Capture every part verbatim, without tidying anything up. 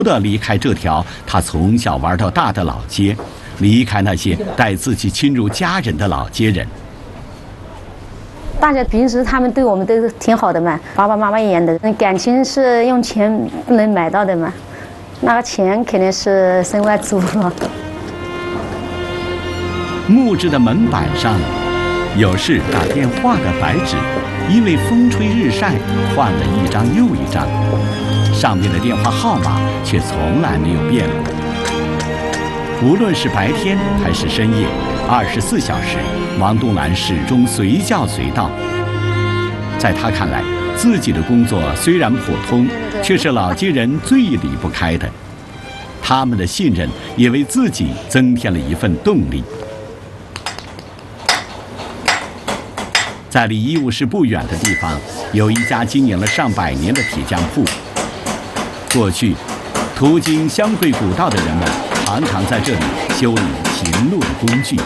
地离开这条他从小玩到大的老街，离开那些待自己亲如家人的老街人。 大家平时他们对我们都挺好的嘛，爸爸妈妈一样的，感情是用钱不能买到的嘛，那个钱肯定是身外之物了。 木质的门板上有是打电话的白纸，因为风吹日晒换了一张又一张，上面的电话号码却从来没有变过。无论是白天还是深夜，二十四小时，王冬兰始终随叫随到。在他看来，自己的工作虽然普通，却是老街人最离不开的。他们的信任也为自己增添了一份动力。在离医务室不远的地方，有一家经营了上百年的铁匠铺。过去，途经湘桂古道的人们常常在这里修理行路的工具。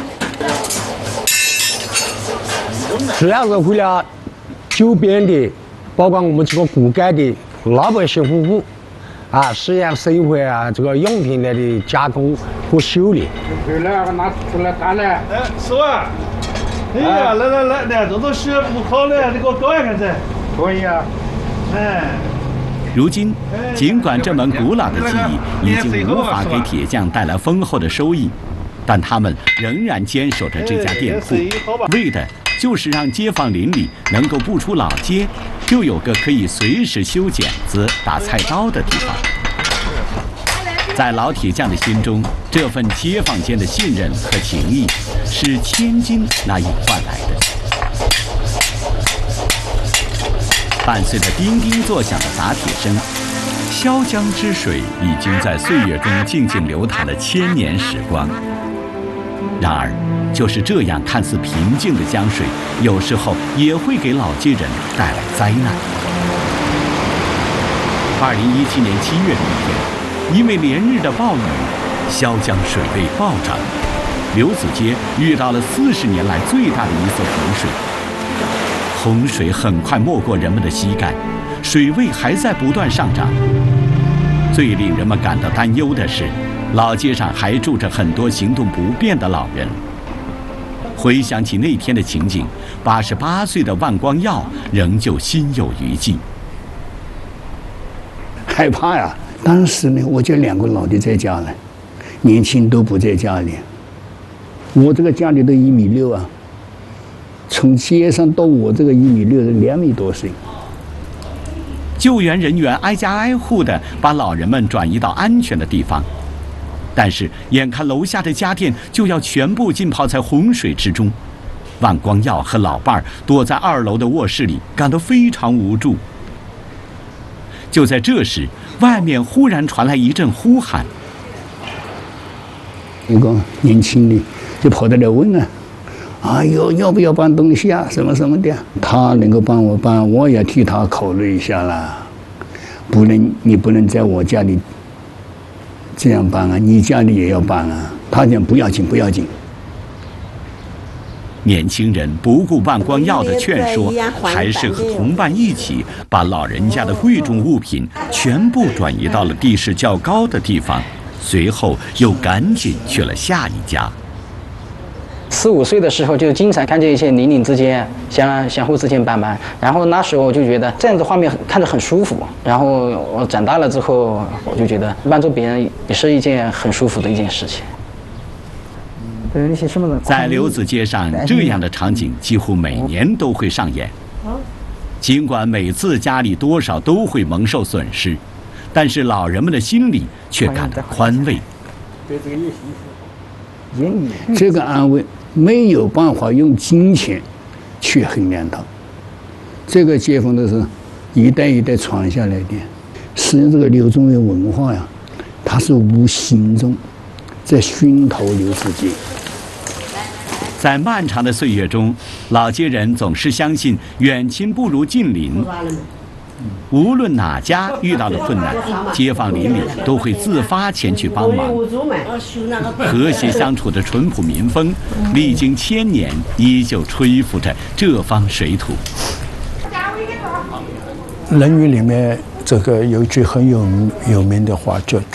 主要是为了周边的，包括我们这个古街的老百姓服务，啊，实验生活啊，这个用品类的加工和修理。 回来，我拿出来干了。 哎，师傅。哎呀，来来来，来，这都是不好的，你给我搞一看噻。 可以啊。 哎。 如今，尽管这门古老的技艺已经无法给铁匠带来丰厚的收益，但他们仍然坚守着这家店铺，为的就是让街坊邻里能够不出老街，就有个可以随时修剪子、打菜刀的地方。在老铁匠的心中，这份街坊间的信任和情谊是千金难以换来的。伴随着叮叮作响的打铁声，潇江之水已经在岁月中静静流淌了千年时光。然而，就是这样看似平静的江水，有时候也会给老街人带来灾难。二零一七年七月的一天，因为连日的暴雨，潇江水位暴涨，刘子街遇到了四十年来最大的一次洪水。洪水很快没过人们的膝盖，水位还在不断上涨。最令人们感到担忧的是，老街上还住着很多行动不便的老人。回想起那天的情景，八十八岁的万光耀仍旧心有余悸。 害怕呀！当时呢，我就两个老的在家了，年轻都不在家里。我这个家里都一米六啊。从街上到我这个一米六的两米多深。 救援人员挨家挨户地把老人们转移到安全的地方，但是眼看楼下的家电就要全部浸泡在洪水之中，万光耀和老伴儿躲在二楼的卧室里，感到非常无助。就在这时，外面忽然传来一阵呼喊， 一个年轻的就跑到来问啊。哎呦，要不要搬东西啊？什么什么的，他能够帮我搬，我也替他考虑一下啦。不能，你不能在我家里这样搬啊，你家里也要搬啊。他讲不要紧，不要紧。 年轻人不顾万光耀的劝说，还是和同伴一起把老人家的贵重物品全部转移到了地势较高的地方，随后又赶紧去了下一家。 四五岁的时候就经常看见一些邻里之间相相互之间帮忙，然后那时候我就觉得这样的画面看着很舒服。然后我长大了之后，我就觉得帮助别人也是一件很舒服的一件事情。 在刘子街上，这样的场景几乎每年都会上演。尽管每次家里多少都会蒙受损失，但是老人们的心里却感到宽慰。 这个安慰没有办法用金钱去衡量它。这个街坊都是一代一代传下来的。实际上，这个刘宗元文化呀，它是无形中在熏陶刘子街。 在漫长的岁月中，老街人总是相信远亲不如近邻。无论哪家遇到了困难，街坊邻里都会自发前去帮忙。和谐相处的淳朴民风，历经千年，依旧吹拂着这方水土。 《论语》里面这个有一句很有有名的话，叫